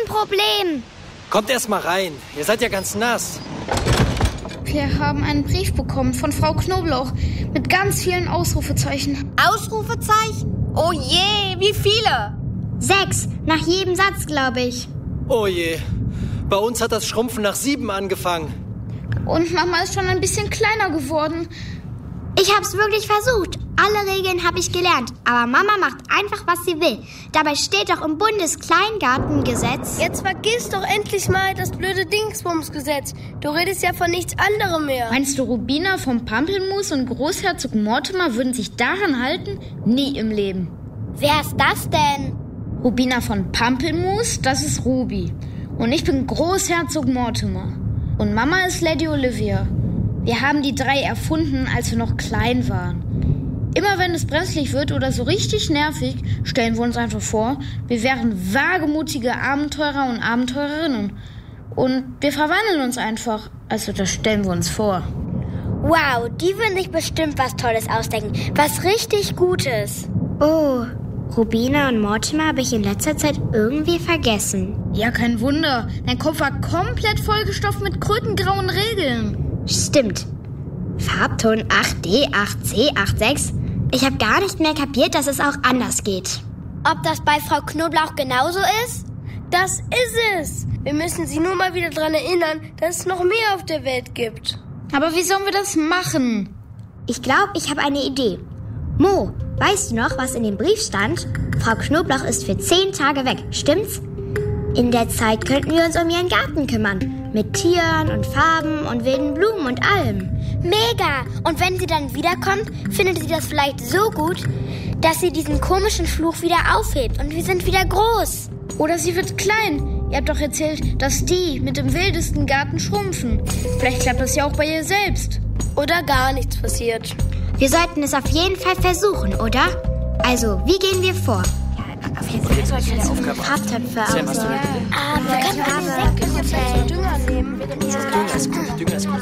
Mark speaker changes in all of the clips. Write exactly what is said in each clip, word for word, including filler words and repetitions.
Speaker 1: Problem.
Speaker 2: Kommt erst mal rein. Ihr seid ja ganz nass.
Speaker 3: Wir haben einen Brief bekommen von Frau Knoblauch mit ganz vielen Ausrufezeichen.
Speaker 1: Ausrufezeichen? Oh je, wie viele? Sechs, nach jedem Satz, glaube ich.
Speaker 2: Oh je, bei uns hat das Schrumpfen nach sieben angefangen.
Speaker 3: Und Mama ist schon ein bisschen kleiner geworden.
Speaker 1: Ich hab's wirklich versucht. Alle Regeln habe ich gelernt. Aber Mama macht einfach, was sie will. Dabei steht doch im Bundeskleingartengesetz.
Speaker 4: Jetzt vergiss doch endlich mal das blöde Dingsbumsgesetz. Du redest ja von nichts anderem mehr.
Speaker 3: Meinst du, Rubina vom Pampelmus und Großherzog Mortimer würden sich daran halten? Nie im Leben.
Speaker 1: Wer ist das denn?
Speaker 3: Rubina von Pampelmus, das ist Ruby. Und ich bin Großherzog Mortimer. Und Mama ist Lady Olivia. Wir haben die drei erfunden, als wir noch klein waren. Immer wenn es brenzlig wird oder so richtig nervig, stellen wir uns einfach vor, wir wären wagemutige Abenteurer und Abenteurerinnen. Und wir verwandeln uns einfach. Also das stellen wir uns vor.
Speaker 1: Wow, die würden sich bestimmt was Tolles ausdenken. Was richtig Gutes. Oh, Rubina und Mortimer habe ich in letzter Zeit irgendwie vergessen.
Speaker 3: Ja, kein Wunder. Dein Kopf war komplett vollgestopft mit krötengrauen Regeln.
Speaker 1: Stimmt. Farbton acht D, acht C, acht sechs. Ich habe gar nicht mehr kapiert, dass es auch anders geht. Ob das bei Frau Knoblauch genauso ist?
Speaker 4: Das ist es. Wir müssen sie nur mal wieder daran erinnern, dass es noch mehr auf der Welt gibt.
Speaker 3: Aber wie sollen wir das machen?
Speaker 1: Ich glaube, ich habe eine Idee. Mo, weißt du noch, was in dem Brief stand? Frau Knoblauch ist für zehn Tage weg, stimmt's? In der Zeit könnten wir uns um ihren Garten kümmern. Mit Tieren und Farben und wilden Blumen und allem. Mega! Und wenn sie dann wiederkommt, findet sie das vielleicht so gut, dass sie diesen komischen Fluch wieder aufhebt und wir sind wieder groß.
Speaker 3: Oder sie wird klein. Ihr habt doch erzählt, dass die mit dem wildesten Garten schrumpfen. Vielleicht klappt das ja auch bei ihr selbst.
Speaker 4: Oder gar nichts passiert.
Speaker 1: Wir sollten es auf jeden Fall versuchen, oder? Also, wie gehen wir vor?
Speaker 2: Auf jeden Fall sollten wir unsere
Speaker 1: Farbtöpfe aus.
Speaker 2: Sam, hast du
Speaker 1: Ah, wir können eine Sekte
Speaker 4: Dünger nehmen.
Speaker 2: Dünger ist gut. Dünger ist gut.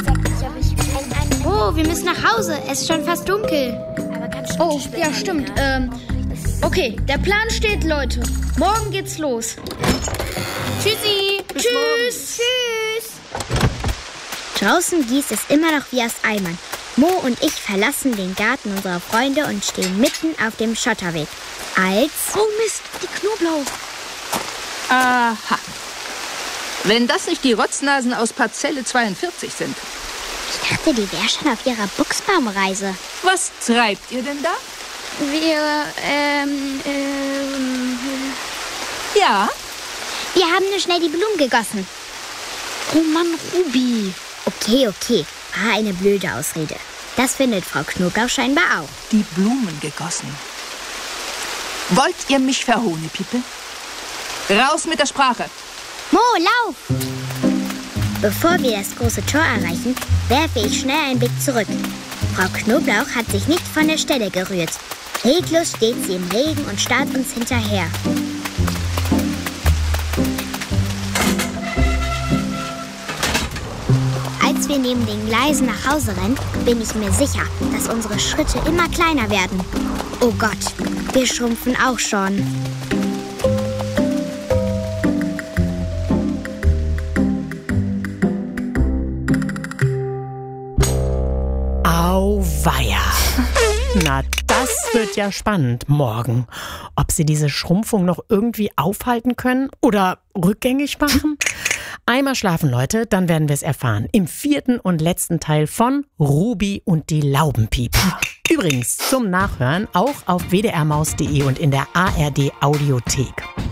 Speaker 1: Oh, wir müssen nach Hause. Es ist schon fast dunkel.
Speaker 3: Oh, ja, stimmt. Ähm, okay, der Plan steht, Leute. Morgen geht's los. Tschüssi.
Speaker 2: Bis
Speaker 3: Tschüss.
Speaker 1: Tschüss. Draußen gießt es immer noch wie aus Eimern. Mo und ich verlassen den Garten unserer Freunde und stehen mitten auf dem Schotterweg. Als...
Speaker 3: Oh Mist, die Knoblauch.
Speaker 5: Aha. Wenn das nicht die Rotznasen aus Parzelle zweiundvierzig sind.
Speaker 1: Ich dachte, die wäre schon auf ihrer Buchsbaumreise.
Speaker 5: Was treibt ihr denn da?
Speaker 3: Wir, ähm, ähm...
Speaker 5: Ja?
Speaker 1: Wir haben nur schnell die Blumen gegossen.
Speaker 3: Oh Mann, Ruby.
Speaker 1: Okay, okay. War eine blöde Ausrede. Das findet Frau Knoblauch scheinbar auch.
Speaker 5: Die Blumen gegossen. Wollt ihr mich verhohnepiepeln? Raus mit der Sprache.
Speaker 1: Mo, lauf! Bevor wir das große Tor erreichen, werfe ich schnell einen Blick zurück. Frau Knoblauch hat sich nicht von der Stelle gerührt. Reglos steht sie im Regen und starrt uns hinterher. Als wir neben den Gleisen nach Hause rennen, bin ich mir sicher, dass unsere Schritte immer kleiner werden. Oh Gott, wir schrumpfen auch schon.
Speaker 6: Auweia. Na, das wird ja spannend morgen. Ob sie diese Schrumpfung noch irgendwie aufhalten können oder rückgängig machen? Einmal schlafen, Leute, dann werden wir es erfahren. Im vierten und letzten Teil von Ruby und die Laubenpieper. Übrigens zum Nachhören auch auf w d r maus punkt d e und in der A R D Audiothek.